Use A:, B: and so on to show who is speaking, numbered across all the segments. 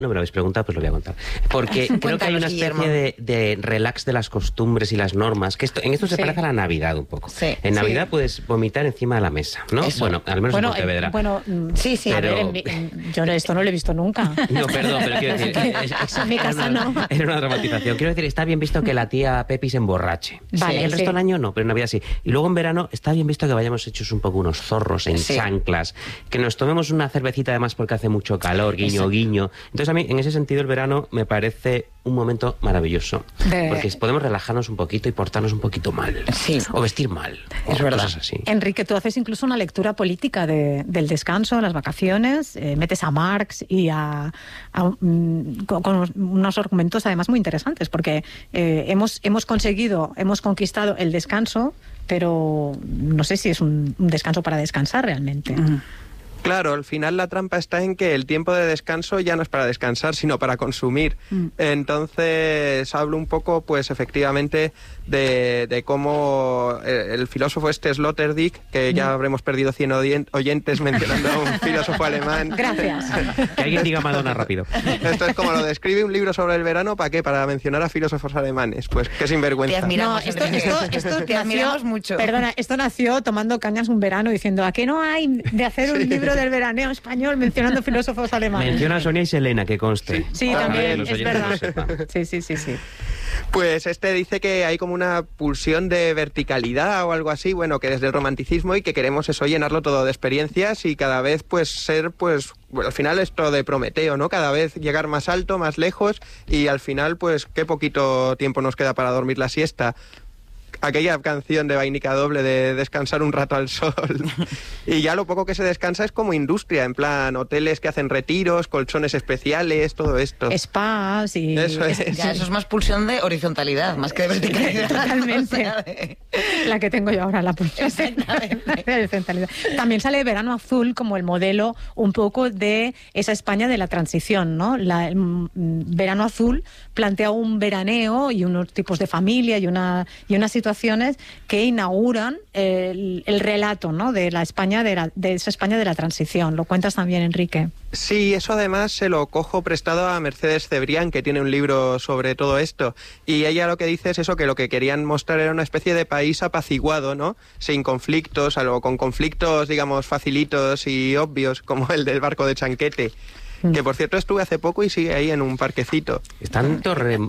A: No me lo habéis preguntado, pues lo voy a contar. Porque creo que hay una especie de relax de las costumbres y las normas, que en esto se parece a la Navidad un poco.
B: Sí,
A: en Navidad puedes vomitar encima de la mesa, ¿no?
B: Eso.
A: Bueno, al menos en Pontevedra.
B: Sí.
A: Pero...
C: A ver, yo esto no lo he visto nunca.
A: No, perdón, pero quiero decir...
C: En mi casa no.
A: Era una dramatización. Quiero decir, está bien visto que la tía Pepi se emborrache.
C: Vale,
A: el resto del año no, pero en Navidad sí. Y luego en verano está bien visto que vayamos hechos un poco unos zorros en chanclas, que nos tomemos una cervecita además porque hace mucho calor, guiño, guiño. Entonces a mí, en ese sentido, el verano me parece un momento maravilloso, porque podemos relajarnos un poquito y portarnos un poquito mal, o vestir mal,
B: es verdad.
A: Cosas así.
C: Enrique, tú haces incluso una lectura política del descanso, las vacaciones, metes a Marx y con unos argumentos además muy interesantes, porque hemos conquistado el descanso, pero no sé si es un descanso para descansar realmente.
D: Claro, al final la trampa está en que el tiempo de descanso ya no es para descansar, sino para consumir. Entonces hablo un poco, pues efectivamente, de cómo el filósofo Sloterdijk, que ya habremos perdido 100 oyentes mencionando a un filósofo alemán.
C: Gracias.
A: Que alguien diga Madonna rápido.
D: Esto es como lo de escribe un libro sobre el verano, ¿para qué? Para mencionar a filósofos alemanes. Pues qué sinvergüenza.
B: Te admiramos,
C: esto
B: te admiramos mucho.
C: Perdona, esto nació tomando cañas un verano diciendo ¿a qué no hay de hacer un libro del veraneo español mencionando filósofos alemanes?
A: Menciona a Sonia y Selena, que conste.
C: Sí, también, es verdad. Sí.
D: Pues dice que hay como una pulsión de verticalidad o algo así, bueno, que desde el romanticismo, y que queremos eso, llenarlo todo de experiencias y cada vez pues ser, pues, bueno, al final esto de Prometeo, ¿no? Cada vez llegar más alto, más lejos, y al final pues qué poquito tiempo nos queda para dormir la siesta. Aquella canción de Vainica Doble de descansar un rato al sol. Y ya lo poco que se descansa es como industria, en plan hoteles que hacen retiros, colchones especiales, todo esto.
C: Spas y...
D: Eso es.
B: Ya, eso es más pulsión de horizontalidad, más que de verticalidad.
C: Totalmente.
B: O sea,
C: La que tengo yo ahora, la pulsión de horizontalidad. También sale Verano Azul como el modelo un poco de esa España de la transición, ¿no? Verano Azul plantea un veraneo y unos tipos de familia y unas situaciones que inauguran el relato, ¿no? de la España de esa España de la transición. ¿Lo cuentas también, Enrique?
D: Sí, eso además se lo cojo prestado a Mercedes Cebrián, que tiene un libro sobre todo esto, y ella lo que dice es eso, que lo que querían mostrar era una especie de país apaciguado, ¿no? Sin conflictos, algo con conflictos, digamos, facilitos y obvios, como el del barco de Chanquete. Que por cierto estuve hace poco y sigue ahí en un parquecito.
A: Está en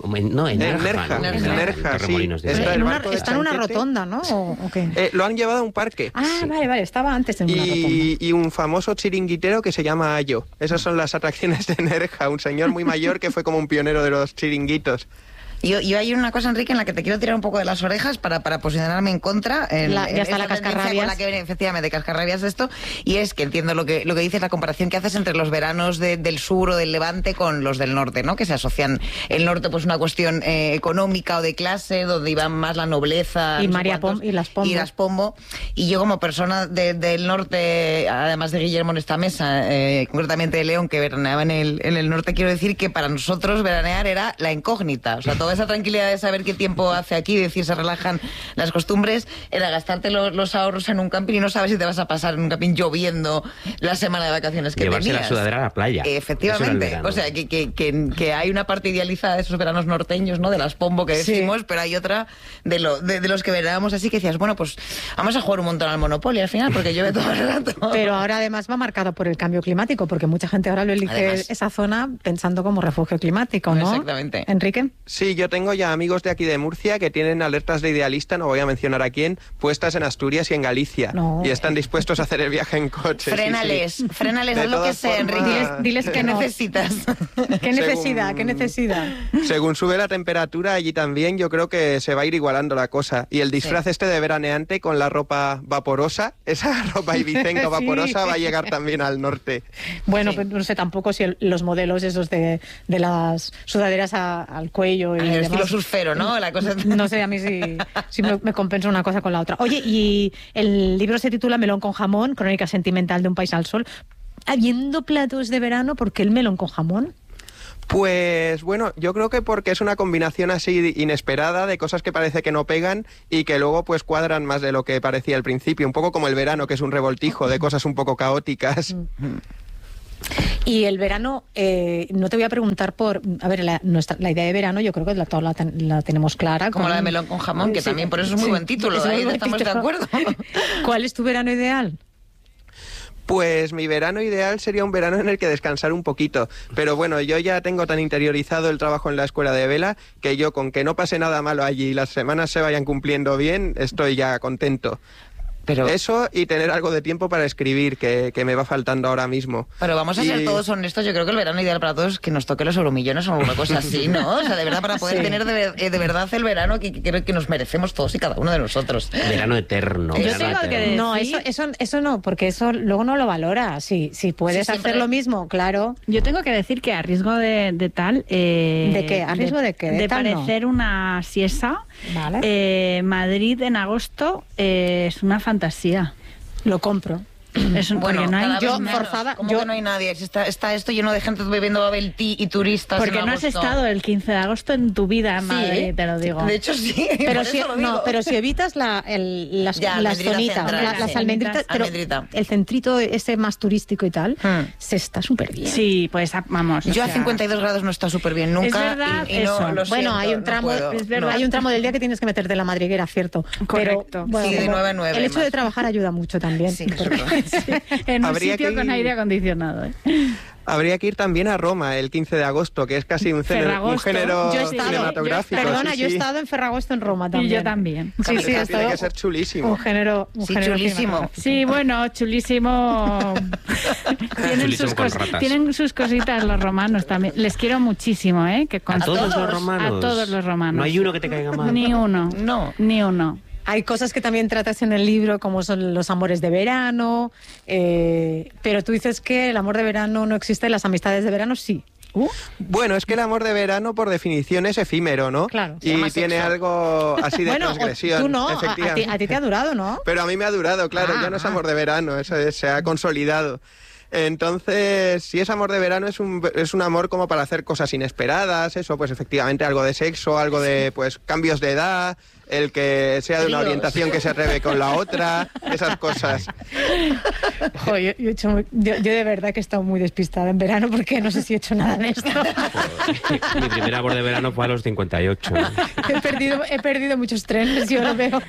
D: Nerja, sí.
C: Está en una rotonda, ¿no? ¿O qué?
D: Lo han llevado a un parque.
C: Ah, vale, estaba antes en una rotonda.
D: Y un famoso chiringuitero que se llama Ayo. Esas son las atracciones de Nerja, un señor muy mayor que fue como un pionero de los chiringuitos.
B: Yo hay una cosa, Enrique, en la que te quiero tirar un poco de las orejas para posicionarme en contra.
C: Ya está la cascarrabias.
B: Con la que viene, efectivamente, cascarrabias de esto. Y es que entiendo lo que dices, la comparación que haces entre los veranos del sur o del Levante con los del norte, ¿no? Que se asocian el norte, pues una cuestión económica o de clase, donde iban más la nobleza.
C: Y y las Pombo.
B: Y yo, como persona del norte, además de Guillermo en esta mesa, concretamente de León, que veraneaba en el norte, quiero decir que para nosotros veranear era la incógnita. O sea, todo esa tranquilidad de saber qué tiempo hace aquí, decir se relajan las costumbres, era gastarte los ahorros en un camping y no sabes si te vas a pasar en un camping lloviendo la semana de vacaciones que
A: llevarse
B: tenías.
A: La sudadera a la playa.
B: Efectivamente. O sea, que hay una parte idealizada de esos veranos norteños, ¿no? De las Pombo que decimos, pero hay otra de los que veraneamos así, que decías, bueno, pues vamos a jugar un montón al Monopoly al final, porque llueve todo el rato.
C: Pero ahora además va marcado por el cambio climático, porque mucha gente ahora lo elige esa zona pensando como refugio climático, ¿no?
B: Exactamente.
C: ¿Enrique?
D: Sí, yo tengo ya amigos de aquí de Murcia que tienen alertas de idealista, no voy a mencionar a quién, puestas en Asturias y en Galicia. Y están dispuestos a hacer el viaje en coche.
B: Frénales, haz lo que sea, Enrique.
C: Diles que no.
B: Necesitas.
C: ¿Qué necesidad?
D: Según sube la temperatura allí también, yo creo que se va a ir igualando la cosa. Y el disfraz de veraneante con la ropa vaporosa, esa ropa ibicenca vaporosa va a llegar también al norte.
C: Bueno, pues no sé tampoco si los modelos esos de las sudaderas al cuello y
B: el estilo surfero, ¿no? La cosa...
C: No sé, a mí si me compensa una cosa con la otra. Oye, y el libro se titula Melón con jamón, crónica sentimental de un país al sol. Habiendo platos de verano, ¿por qué el melón con jamón?
D: Pues bueno, yo creo que porque es una combinación así inesperada de cosas que parece que no pegan y que luego pues cuadran más de lo que parecía al principio, un poco como el verano, que es un revoltijo de cosas un poco caóticas.
C: Y el verano, no te voy a preguntar por... A ver, la idea de verano yo creo que toda la tenemos clara.
B: Como la de melón con jamón, que
C: sí,
B: también por eso es muy buen título,
C: es muy
B: ahí
C: buen
B: estamos
C: título.
B: de acuerdo.
C: ¿Cuál es tu verano ideal?
D: Pues mi verano ideal sería un verano en el que descansar un poquito, pero bueno, yo ya tengo tan interiorizado el trabajo en la escuela de vela que yo con que no pase nada malo allí y las semanas se vayan cumpliendo bien, estoy ya contento.
B: Pero
D: Eso y tener algo de tiempo para escribir, que me va faltando ahora mismo.
B: Pero vamos a ser
D: Y-
B: todos honestos, yo creo que el verano ideal para todos es que nos toque los euromillones o alguna cosa así, ¿no? O sea, de verdad, para poder
C: Sí.
B: tener de verdad el verano que creo que nos merecemos todos y cada uno de nosotros.
A: Verano eterno.
B: Yo
A: verano
E: tengo que
A: eterno.
C: No, eso no, porque eso luego no lo valora. Si puedes
B: Sí, siempre.
C: hacer lo mismo, claro.
E: Yo tengo que decir que a riesgo de tal...
C: ¿De qué? ¿A riesgo de qué? De
E: De
C: tal no.
E: parecer una siesa.
C: Vale.
E: Madrid en agosto es una fantasía.
C: Lo compro.
E: Porque no hay...
B: cada vez
C: yo
B: menos.
C: forzada,
B: ¿Cómo
C: yo-
B: que no hay nadie? Si está esto lleno de gente bebiendo bubble tea y turistas.
E: Porque
B: en
E: no has
B: agosto.
E: estado el 15 de agosto en tu vida en
B: Sí,
E: Madrid, te lo digo.
B: De hecho, sí.
C: Pero
B: por
C: si,
B: eso lo digo.
C: no, pero si evitas las
B: Ya, almendrita
C: zonitas,
B: central,
C: las
B: sí.
C: almendritas, pero
B: Almendrita.
C: el centrito ese más turístico y tal, se está súper bien.
E: Sí, pues vamos.
B: Yo
E: o
B: a
E: sea,
B: 52 grados no está súper bien nunca.
E: Es verdad,
B: y no,
E: eso.
B: lo
C: Bueno,
B: siento,
C: hay un
B: no
C: tramo,
B: puedo.
E: es verdad.
C: hay un tramo del día que tienes que meterte en la madriguera, cierto.
E: Correcto.
C: Pero, bueno,
B: Sí, de
C: como
B: 9 a 9
C: el hecho
B: más.
C: de trabajar ayuda mucho también.
B: Sí,
C: porque-
E: en un
D: Habría
E: sitio
D: que
E: con
D: ir-
E: aire acondicionado.
D: Habría que ir también a Roma el 15 de agosto, que es casi un
E: Ferragosto.
D: género
C: Yo he estado,
D: cinematográfico.
C: perdona,
D: sí,
C: yo he
D: sí.
C: estado en Ferragosto en Roma también.
E: Y yo también.
C: Sí, sí, he
D: Tiene
C: estado
D: que ser chulísimo.
C: un género
B: Sí,
C: género
B: chulísimo.
C: cinematográfico.
E: Sí, bueno, chulísimo.
A: Chulísimo con ratas.
E: Tienen sus cositas los romanos también. Les quiero muchísimo, ¿eh? Que
A: A
E: conste.
A: todos los romanos.
E: A todos los romanos.
A: No hay uno que te caiga mal.
E: Ni uno.
B: No.
E: Ni uno.
C: Hay cosas que también tratas en el libro, como son los amores de verano, pero tú dices que el amor de verano no existe, las amistades de verano sí.
D: Bueno, es que el amor de verano por definición es efímero, ¿no?
C: Claro.
B: Se llama
D: Y tiene
B: sexo.
D: algo así de
C: Bueno,
D: transgresión.
C: tú no,
D: efectivamente.
C: a ti te ha durado, ¿no?
D: Pero a mí me ha durado, claro, ya no es amor de verano, se ha consolidado. Entonces, si es amor de verano, es un amor como para hacer cosas inesperadas, eso, pues efectivamente algo de sexo, algo de pues cambios de edad, el que sea de una
B: Tríos.
D: orientación que se atreve con la otra, esas cosas.
C: Jo, yo de verdad que he estado muy despistada en verano porque no sé si he hecho nada de esto.
A: Mi primer amor de verano fue a los 58.
C: He perdido muchos trenes, yo lo veo.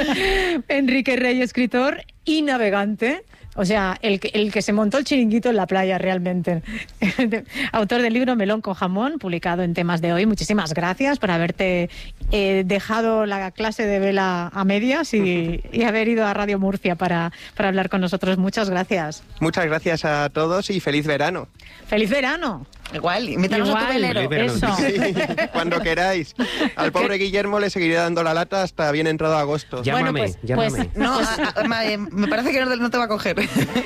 C: Enrique Rey, escritor y navegante. O sea, el que se montó el chiringuito en la playa realmente. Autor del libro Melón con jamón, publicado en Temas de Hoy. Muchísimas gracias por haberte dejado la clase de vela a medias y haber ido a Radio Murcia para hablar con nosotros. Muchas gracias.
D: Muchas gracias a todos y feliz verano.
C: ¡Feliz verano!
B: Igual, invítanos a tu
E: Igual,
B: velero.
A: Feliz verano.
E: Eso.
D: Sí, cuando queráis. Al pobre Guillermo le seguiré dando la lata hasta bien entrado agosto.
A: Llámame, llámame.
B: No, me parece que no te va a coger.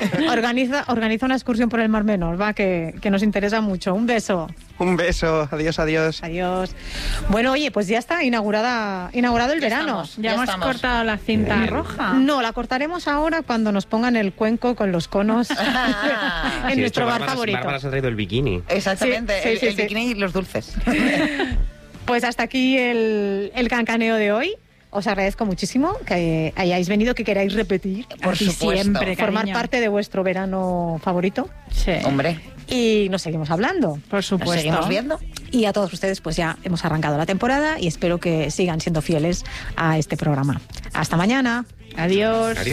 C: Organiza una excursión por el Mar Menor, va, que nos interesa mucho. Un beso.
D: Un beso, adiós, adiós.
C: Adiós. Bueno, oye, pues ya está inaugurado el verano.
B: estamos.
E: Ya
B: Ya
E: hemos
B: estamos.
E: cortado la cinta roja.
C: No, la cortaremos ahora cuando nos pongan el cuenco con los conos
B: Ah.
C: en
A: Sí, de
C: nuestro
A: hecho,
C: bar favorito.
A: Bárbara se ha traído el bikini.
B: Exactamente,
C: Sí, sí,
B: el
C: sí.
B: bikini y los dulces.
C: Pues hasta aquí el cancaneo de hoy. Os agradezco muchísimo que hayáis venido, que queráis repetir.
B: Por
E: ti
B: supuesto.
E: siempre,
C: Formar
E: cariño.
C: parte de vuestro verano favorito.
E: Sí,
B: Hombre,
C: Y nos seguimos hablando.
E: por
B: nos
E: supuesto.
B: seguimos viendo.
C: Y a todos ustedes, pues ya hemos arrancado la temporada y espero que sigan siendo fieles a este programa. Hasta mañana.
E: Adiós.